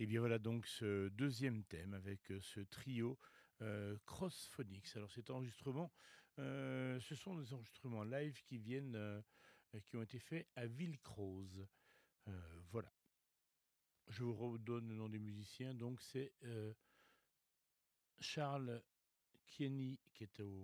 Et bien voilà donc ce deuxième thème avec, ce trio, Crossphonics. Alors cet enregistrement, ce sont des enregistrements live qui ont été faits à Villecroze. Voilà. Je vous redonne le nom des musiciens, donc c'est, Charles Kieny qui est au